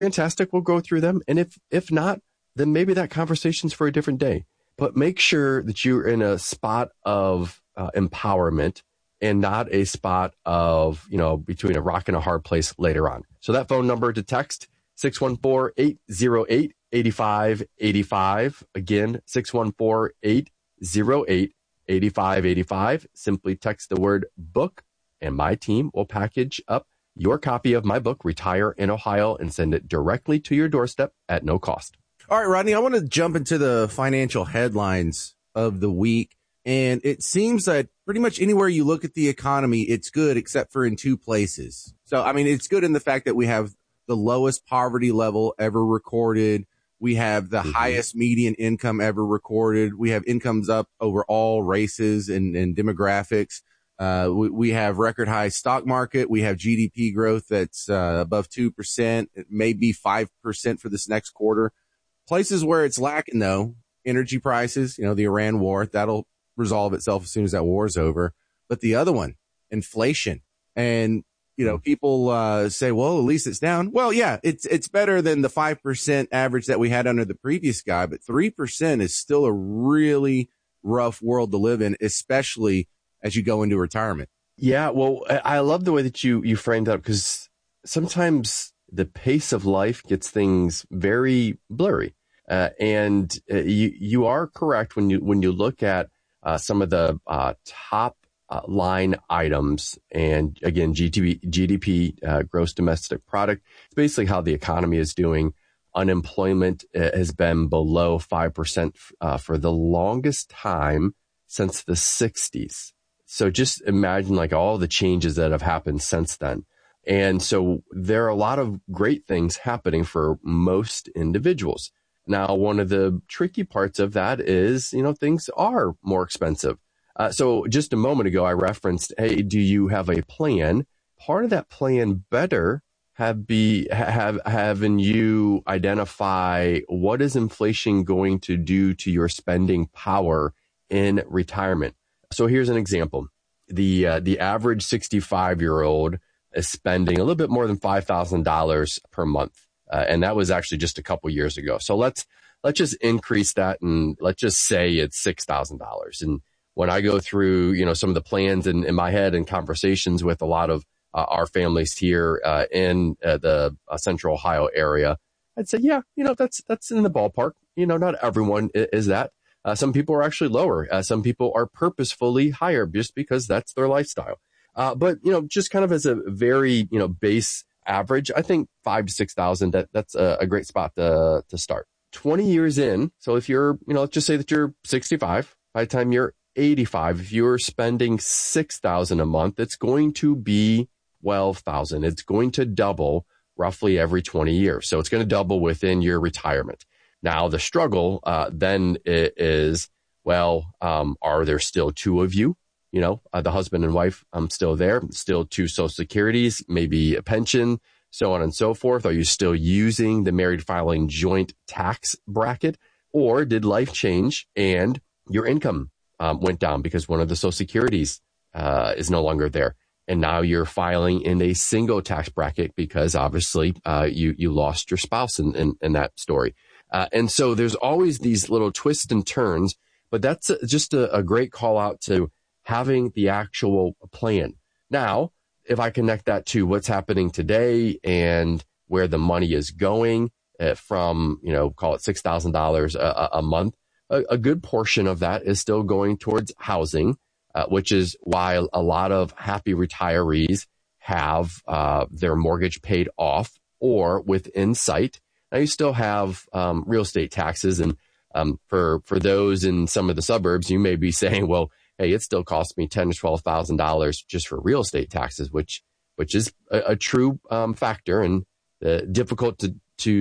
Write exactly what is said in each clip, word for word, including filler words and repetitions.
fantastic. We'll go through them. And if, if not, then maybe that conversation's for a different day. But make sure that you're in a spot of uh, empowerment and not a spot of, you know, between a rock and a hard place later on. So that phone number to text, six one four, eight zero eight, eight five eight five. Again, six one four, eight zero eight, eight five eight five. Simply text the word book, and my team will package up your copy of my book, Retire in Ohio, and send it directly to your doorstep at no cost. All right, Rodney, I want to jump into the financial headlines of the week. And it seems that pretty much anywhere you look at the economy, it's good, except for in two places. So, I mean, it's good in the fact that we have the lowest poverty level ever recorded. We have the mm-hmm. highest median income ever recorded. We have incomes up over all races and, and demographics. Uh, we, we have record high stock market. We have G D P growth that's uh, above two percent, maybe five percent for this next quarter. Places where it's lacking, though, energy prices, you know, the Iran war, that'll resolve itself as soon as that war is over. But the other one, inflation. And, you know, people uh, say, well, at least it's down. Well, yeah, it's it's better than the five percent average that we had under the previous guy. But three percent is still a really rough world to live in, especially as you go into retirement. Yeah, well, I love the way that you, you framed that, because sometimes the pace of life gets things very blurry. Uh, and uh, you you are correct when you when you look at uh, some of the uh, top uh, line items, and again, G D P, G D P uh, gross domestic product. It's basically how the economy is doing. Unemployment uh, has been below five percent uh, for the longest time since the sixties. So just imagine like all the changes that have happened since then. And so there are a lot of great things happening for most individuals. Now, one of the tricky parts of that is, you know, things are more expensive. Uh, so just a moment ago, I referenced, hey, do you have a plan? Part of that plan better have be have having you identify what is inflation going to do to your spending power in retirement. So here's an example. The uh, the average sixty-five year old is spending a little bit more than five thousand dollars per month. Uh, and that was actually just a couple years ago. So let's let's just increase that, and let's just say it's six thousand dollars. And when I go through, you know, some of the plans in, in my head and conversations with a lot of uh, our families here uh, in uh, the uh, Central Ohio area, I'd say, yeah, you know, that's that's in the ballpark. You know, not everyone is that. Uh, some people are actually lower. Uh, some people are purposefully higher just because that's their lifestyle. Uh, but, you know, just kind of as a very, you know, base average, I think five to six thousand. That that's a, a great spot to to start. Twenty years in, so if you're, you know, let's just say that you're sixty-five. By the time you're eighty-five, if you're spending six thousand a month, it's going to be twelve thousand. It's going to double roughly every twenty years. So it's going to double within your retirement. Now the struggle uh, then is, well, um, are there still two of you? You know, uh, the husband and wife, I'm still there, still two social securities, maybe a pension, so on and so forth. Are you still using the married filing joint tax bracket, or did life change and your income um, went down because one of the social securities uh, is no longer there? And now you're filing in a single tax bracket because obviously uh, you, you lost your spouse in, in, in that story. Uh, and so there's always these little twists and turns, but that's a, just a, a great call out to having the actual plan. Now, if I connect that to what's happening today and where the money is going uh, from, you know, call it six thousand dollars a, a month, a, a good portion of that is still going towards housing, uh, which is why a lot of happy retirees have uh, their mortgage paid off or within sight. Now, you still have um, real estate taxes. And um, for, for those in some of the suburbs, you may be saying, well, hey, it still costs me ten thousand to twelve thousand dollars just for real estate taxes, which which is a, a true um, factor and uh, difficult to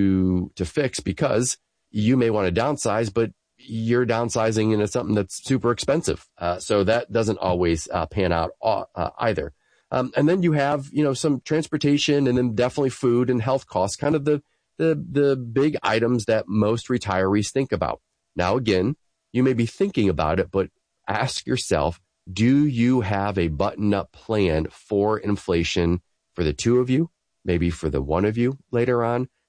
to to fix, because you may want to downsize, but you're downsizing into something that's super expensive. Uh, so that doesn't always uh, pan out uh, either. Um, and then you have, you know, some transportation, and then definitely food and health costs, kind of the the the big items that most retirees think about. Now, again, you may be thinking about it, but ask yourself, do you have a button-up plan for inflation for the two of you, maybe for the one of you later on?